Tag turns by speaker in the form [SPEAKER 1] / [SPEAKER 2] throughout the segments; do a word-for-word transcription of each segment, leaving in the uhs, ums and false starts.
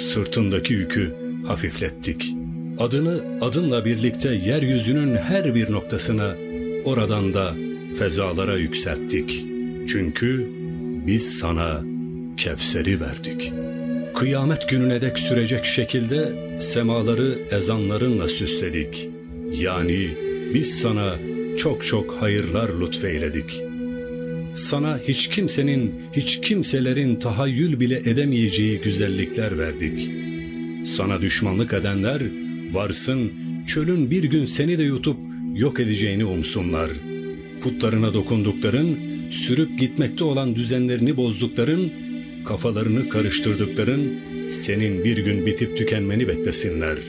[SPEAKER 1] sırtındaki yükü hafiflettik. Adını adınla birlikte yeryüzünün her bir noktasına, oradan da fezalara yükselttik. Çünkü biz sana Kevser'i verdik. Kıyamet gününe dek sürecek şekilde semaları ezanlarınla süsledik. Yani biz sana çok çok hayırlar lütfeyledik. Sana hiç kimsenin, hiç kimselerin tahayyül bile edemeyeceği güzellikler verdik. Sana düşmanlık edenler varsın çölün bir gün seni de yutup yok edeceğini umsunlar. Putlarına dokundukların, sürüp gitmekte olan düzenlerini bozdukların, kafalarını karıştırdıkların, senin bir gün bitip tükenmeni beklesinler.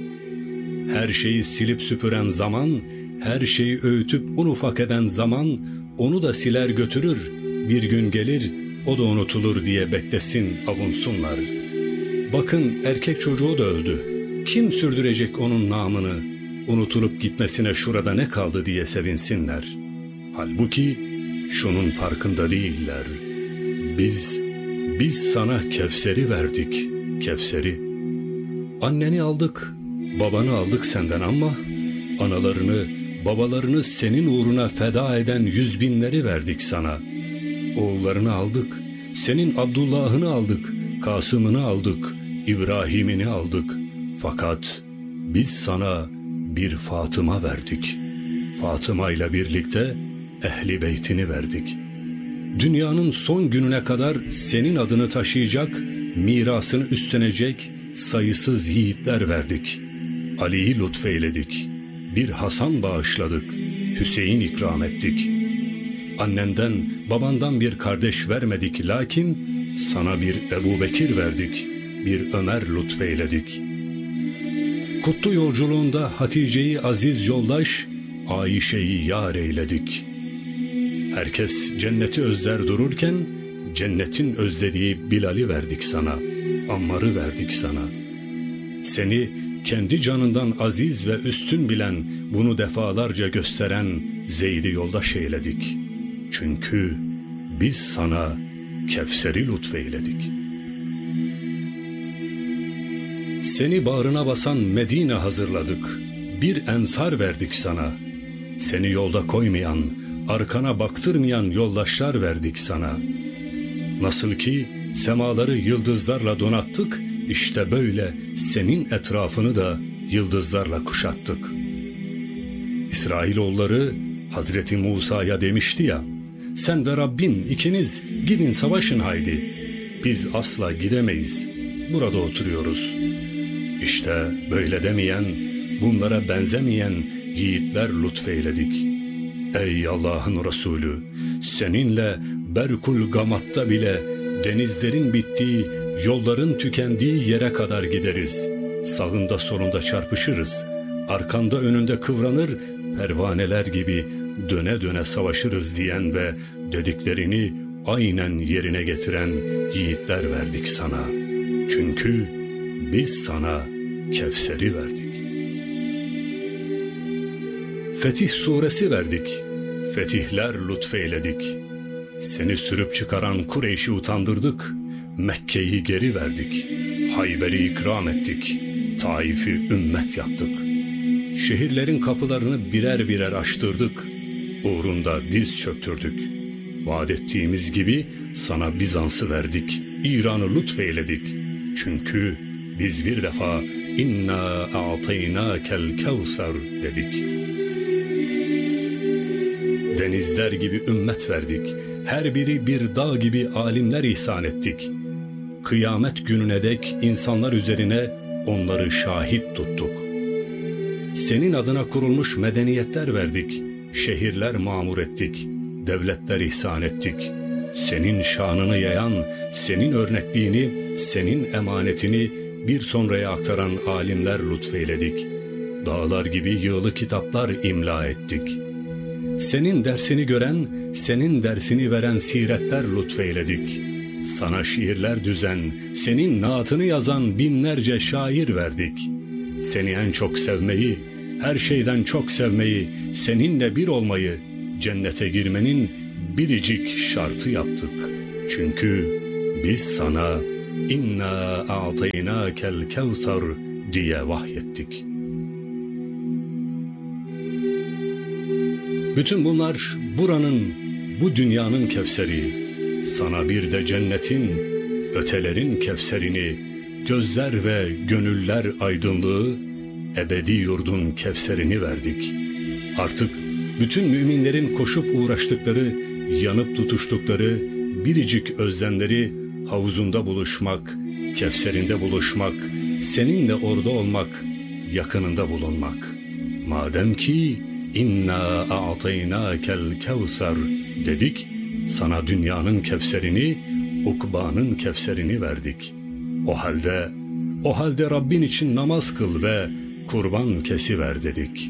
[SPEAKER 1] Her şeyi silip süpüren zaman, her şeyi öğütüp un ufak eden zaman, onu da siler götürür, bir gün gelir, o da unutulur diye beklesin, avunsunlar. Bakın erkek çocuğu da öldü. Kim sürdürecek onun namını, unutulup gitmesine şurada ne kaldı diye sevinsinler. Halbuki şunun farkında değiller. Biz, biz sana Kevser'i verdik, Kevser'i. Anneni aldık, babanı aldık senden ama analarını, babalarını senin uğruna feda eden yüz binleri verdik sana. Oğullarını aldık, senin Abdullah'ını aldık, Kasım'ını aldık, İbrahim'ini aldık. Fakat biz sana bir Fatıma verdik. Fatıma ile birlikte Ehli Beytini verdik. Dünyanın son gününe kadar senin adını taşıyacak, mirasını üstlenecek sayısız yiğitler verdik. Ali'yi lütfeyledik. Bir Hasan bağışladık. Hüseyin ikram ettik. Annenden, babandan bir kardeş vermedik, lakin sana bir Ebu Bekir verdik. Bir Ömer lütfeyledik. Kutlu yolculuğunda Hatice'yi aziz yoldaş, Ayşe'yi yar eyledik. Herkes cenneti özler dururken, cennetin özlediği Bilal'i verdik sana, Ammar'ı verdik sana. Seni kendi canından aziz ve üstün bilen, bunu defalarca gösteren Zeyd'i yoldaş eyledik. Çünkü biz sana Kevser'i lütfeyledik. Seni bağrına basan Medine hazırladık. Bir ensar verdik sana. Seni yolda koymayan, arkana baktırmayan yoldaşlar verdik sana. Nasıl ki semaları yıldızlarla donattık, işte böyle senin etrafını da yıldızlarla kuşattık. İsrailoğulları Hazreti Musa'ya demişti ya, sen ve Rabbin ikiniz gidin savaşın haydi. Biz asla gidemeyiz, burada oturuyoruz. İşte böyle demeyen, bunlara benzemeyen yiğitler lütfeyledik. Ey Allah'ın Resulü, seninle Berkul Gamat'ta bile denizlerin bittiği, yolların tükendiği yere kadar gideriz. Sağında solunda çarpışırız. Arkanda önünde kıvranır, pervaneler gibi döne döne savaşırız diyen ve dediklerini aynen yerine getiren yiğitler verdik sana. Çünkü biz sana Kevser'i verdik. Fetih suresi verdik. Fetihler lütfeyledik. Seni sürüp çıkaran Kureyş'i utandırdık. Mekke'yi geri verdik. Hayber'i ikram ettik. Taif'i ümmet yaptık. Şehirlerin kapılarını birer birer açtırdık. Uğrunda diz çöktürdük. Vaat ettiğimiz gibi sana Bizans'ı verdik. İran'ı lütfeyledik. Çünkü biz bir defa inna a'taynakel kevser dedik. Denizler gibi ümmet verdik. Her biri bir dağ gibi alimler ihsan ettik. Kıyamet gününe dek insanlar üzerine onları şahit tuttuk. Senin adına kurulmuş medeniyetler verdik. Şehirler mamur ettik. Devletler ihsan ettik. Senin şanını yayan, senin örnekliğini, senin emanetini bir sonraya aktaran alimler lütfeyledik. Dağlar gibi yığılı kitaplar imla ettik. Senin dersini gören, senin dersini veren siretler lütfeyledik. Sana şiirler düzen, senin naatını yazan binlerce şair verdik. Seni en çok sevmeyi, her şeyden çok sevmeyi, seninle bir olmayı, cennete girmenin biricik şartı yaptık. Çünkü biz sana inna a'taynakel kevser diye vahyettik. Bütün bunlar buranın, bu dünyanın Kevseri, sana bir de cennetin, ötelerin Kevserini, gözler ve gönüller aydınlığı, ebedi yurdun Kevserini verdik. Artık bütün müminlerin koşup uğraştıkları, yanıp tutuştukları, biricik özlemleri havuzunda buluşmak, Kevserinde buluşmak, seninle orada olmak, yakınında bulunmak. Madem ki inna a'taynakel kevser dedik, sana dünyanın Kevserini, ukbanın Kevserini verdik. O halde, o halde Rabbin için namaz kıl ve kurban kesiver dedik.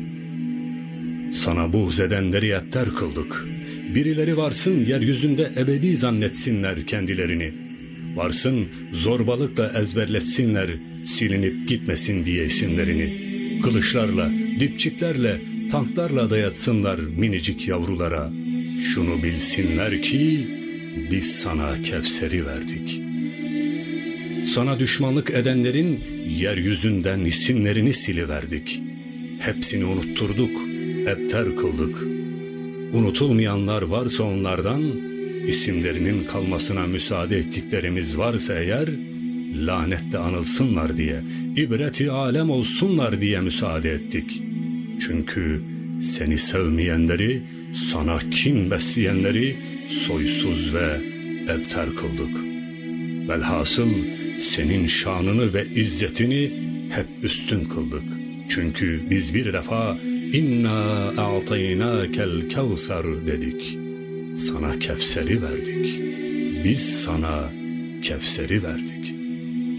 [SPEAKER 1] Sana buğz edenleri epter kıldık. Birileri varsın yeryüzünde ebedi zannetsinler kendilerini. Varsın zorbalıkla ezberletsinler, silinip gitmesin diye isimlerini. Kılıçlarla, dipçiklerle, tanklarla dayatsınlar minicik yavrulara. Şunu bilsinler ki biz sana Kevser'i verdik. Sana düşmanlık edenlerin yeryüzünden isimlerini siliverdik. Hepsini unutturduk, epter kıldık. Unutulmayanlar varsa onlardan, isimlerinin kalmasına müsaade ettiklerimiz varsa eğer, lanette anılsınlar diye, ibreti alem olsunlar diye müsaade ettik. Çünkü seni sevmeyenleri, sana kin besleyenleri soysuz ve ebter kıldık. Velhasıl senin şanını ve izzetini hep üstün kıldık. Çünkü biz bir defa inna a'taynakel kevser dedik. Sana Kevser'i verdik. Biz sana Kevser'i verdik.